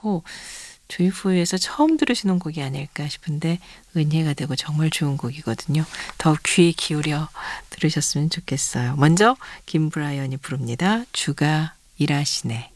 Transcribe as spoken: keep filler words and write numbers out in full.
같고 조이포유에서 처음 들으시는 곡이 아닐까 싶은데 은혜가 되고 정말 좋은 곡이거든요. 더욱 귀 기울여 들으셨으면 좋겠어요. 먼저 김브라이언이 부릅니다. 주가 일하시네.